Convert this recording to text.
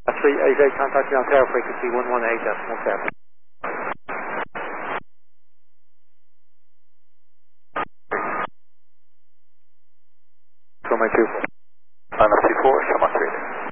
3 AJ, contact you on tower frequency 118.7. From my 2. On a C4, show my 3.